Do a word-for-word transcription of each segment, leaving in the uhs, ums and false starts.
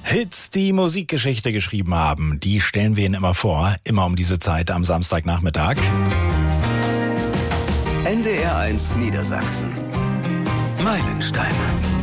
Hits, die Musikgeschichte geschrieben haben, die stellen wir Ihnen immer vor, immer um diese Zeit am Samstagnachmittag. N D R eins Niedersachsen. Meilensteine.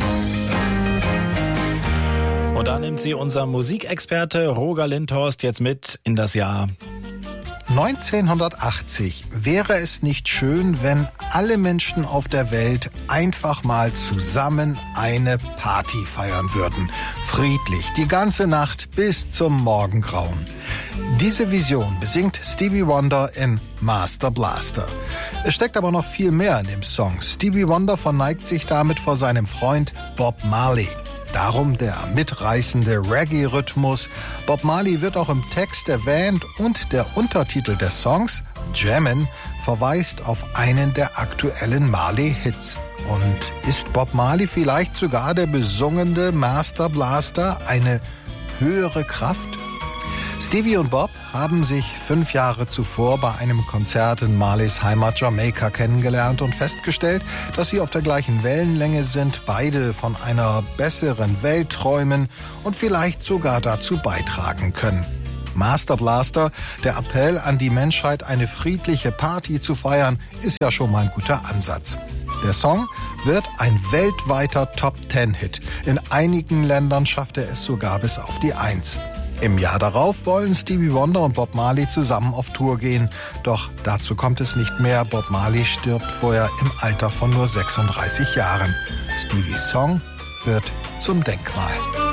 Und da nimmt sie unser Musikexperte Roger Lindhorst jetzt mit in das Jahr neunzehnhundertachtzig. Wäre es nicht schön, wenn alle Menschen auf der Welt einfach mal zusammen eine Party feiern würden? Friedlich, die ganze Nacht bis zum Morgengrauen. Diese Vision besingt Stevie Wonder in Master Blaster. Es steckt aber noch viel mehr in dem Song. Stevie Wonder verneigt sich damit vor seinem Freund Bob Marley. Darum der mitreißende Reggae-Rhythmus. Bob Marley wird auch im Text erwähnt und der Untertitel des Songs, Jammin', verweist auf einen der aktuellen Marley-Hits. Und ist Bob Marley vielleicht sogar der besungene Master Blaster eine höhere Kraft? Stevie und Bob haben sich fünf Jahre zuvor bei einem Konzert in Marleys Heimat Jamaika kennengelernt und festgestellt, dass sie auf der gleichen Wellenlänge sind, beide von einer besseren Welt träumen und vielleicht sogar dazu beitragen können. Master Blaster, der Appell an die Menschheit, eine friedliche Party zu feiern, ist ja schon mal ein guter Ansatz. Der Song wird ein weltweiter Top-Ten-Hit. In einigen Ländern schafft er es sogar bis auf die Eins. Im Jahr darauf wollen Stevie Wonder und Bob Marley zusammen auf Tour gehen. Doch dazu kommt es nicht mehr. Bob Marley stirbt vorher im Alter von nur sechsunddreißig Jahren. Stevies Song wird zum Denkmal.